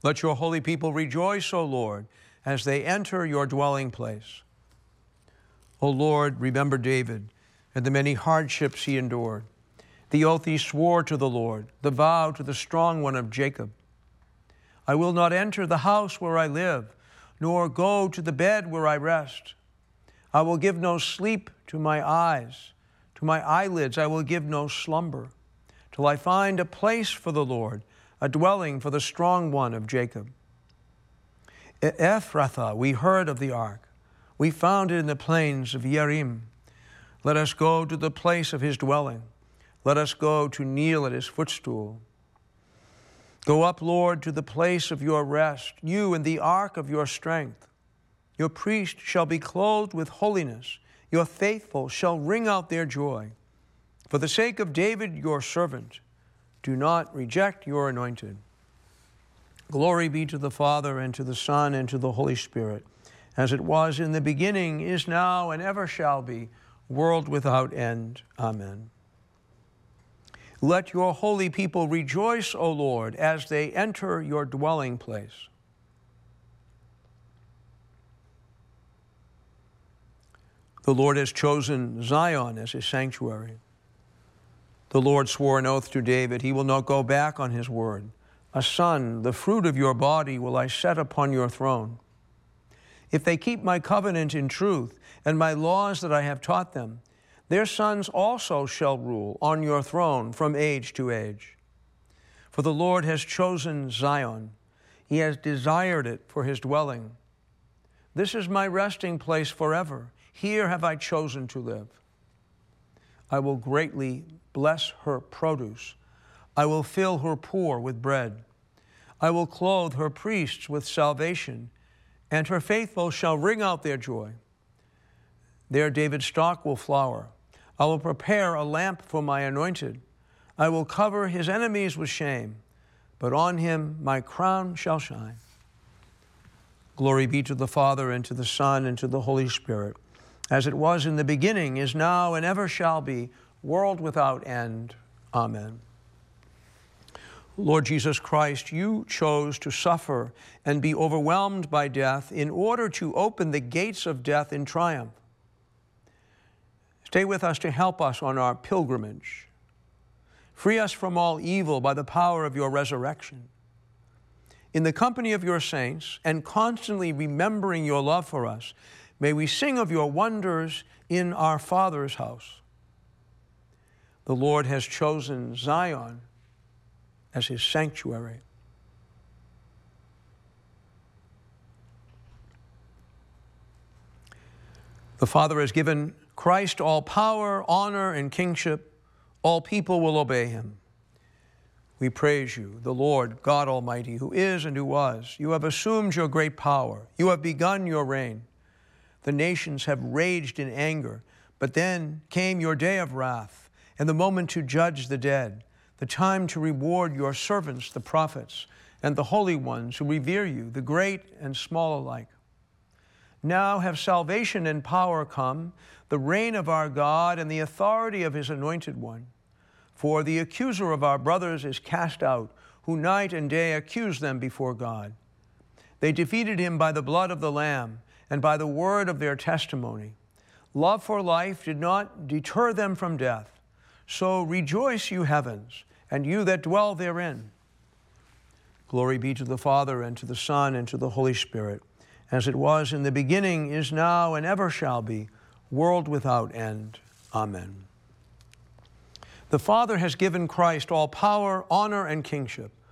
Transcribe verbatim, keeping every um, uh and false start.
Let your holy people rejoice, O Lord, as they enter your dwelling place. O Lord, remember David and the many hardships he endured, the oath he swore to the Lord, the vow to the strong one of Jacob. I will not enter the house where I live, nor go to the bed where I rest. I will give no sleep to my eyes. To my eyelids I will give no slumber, till I find a place for the Lord, a dwelling for the strong one of Jacob. At Ephrathah we heard of the ark. We found it in the plains of Yerim. Let us go to the place of his dwelling. Let us go to kneel at his footstool. Go up, Lord, to the place of your rest, you and the ark of your strength. Your priest shall be clothed with holiness. Your faithful shall ring out their joy. For the sake of David, your servant, do not reject your anointed. Glory be to the Father, and to the Son, and to the Holy Spirit, as it was in the beginning, is now, and ever shall be, world without end. Amen. Let your holy people rejoice, O Lord, as they enter your dwelling place. The Lord has chosen Zion as his sanctuary. The Lord swore an oath to David. He will not go back on his word. A son, the fruit of your body, will I set upon your throne. If they keep my covenant in truth and my laws that I have taught them, their sons also shall rule on your throne from age to age. For the Lord has chosen Zion. He has desired it for his dwelling. This is my resting place forever. Here have I chosen to live. I will greatly bless her produce. I will fill her poor with bread. I will clothe her priests with salvation, and her faithful shall ring out their joy. There David's stock will flower. I will prepare a lamp for my anointed. I will cover his enemies with shame, but on him my crown shall shine. Glory be to the Father, and to the Son, and to the Holy Spirit, as it was in the beginning, is now, and ever shall be, world without end. Amen. Lord Jesus Christ, you chose to suffer and be overwhelmed by death in order to open the gates of death in triumph. Stay with us to help us on our pilgrimage. Free us from all evil by the power of your resurrection. In the company of your saints, and constantly remembering your love for us, may we sing of your wonders in our Father's house. The Lord has chosen Zion as his sanctuary. The Father has given Christ all power, honor, and kingship. All people will obey him. We praise you, the Lord God Almighty, who is and who was. You have assumed your great power. You have begun your reign. The nations have raged in anger, but then came your day of wrath, and the moment to judge the dead, the time to reward your servants, the prophets, and the holy ones who revere you, the great and small alike. Now have salvation and power come, the reign of our God and the authority of his anointed one. For the accuser of our brothers is cast out, who night and day accuse them before God. They defeated him by the blood of the Lamb and by the word of their testimony. Love for life did not deter them from death. So rejoice, you heavens, and you that dwell therein. Glory be to the Father, and to the Son, and to the Holy Spirit, as it was in the beginning, is now, and ever shall be, world without end. Amen. The Father has given Christ all power, honor, and kingship.